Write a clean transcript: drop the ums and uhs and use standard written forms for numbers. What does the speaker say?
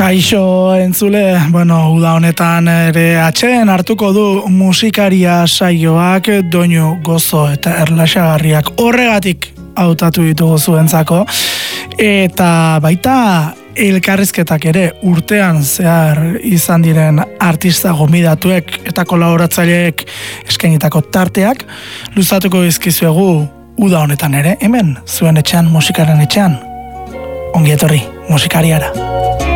Kaixo entzule, uda honetan ere atxeen hartuko du musikaria saioak doinu gozo eta erlaxagarriak horregatik hautatu ditugu zuentzako, eta baita elkarrizketak ere urtean zehar izan diren artista gomidatuek eta kolaboratzaileek eskainitako tarteak luzatuko dizkizuegu uda honetan ere, hemen zuen etxean, musikaren etxean. Ongi etorri musikariara.